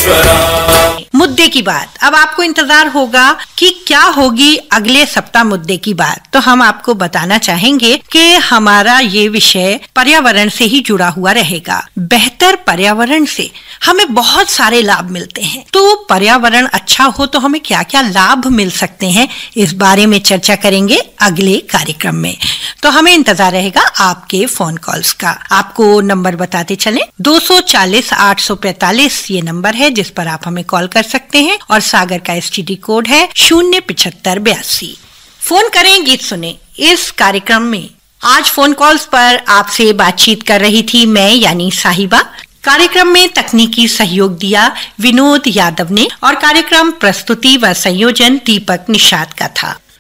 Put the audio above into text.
मुद्दे की बात। अब आपको इंतजार होगा कि क्या होगी अगले सप्ताह मुद्दे की बात। तो हम आपको बताना चाहेंगे कि हमारा ये विषय पर्यावरण से ही जुड़ा हुआ रहेगा। बेहतर पर्यावरण से हमें बहुत सारे लाभ मिलते हैं। तो पर्यावरण अच्छा हो तो हमें क्या क्या लाभ मिल सकते हैं, इस बारे में चर्चा करेंगे अगले कार्यक्रम में। तो हमें इंतजार रहेगा आपके फोन कॉल्स का। आपको नंबर बताते चलें, 240-845 ये नंबर है जिस पर आप हमें कॉल कर सकते हैं और सागर का STD कोड है 07582। फोन करें, गीत सुने। इस कार्यक्रम में आज फोन कॉल्स पर आपसे बातचीत कर रही थी मैं यानी साहिबा। कार्यक्रम में तकनीकी सहयोग दिया विनोद यादव ने और कार्यक्रम प्रस्तुति व संयोजन दीपक निषाद का था।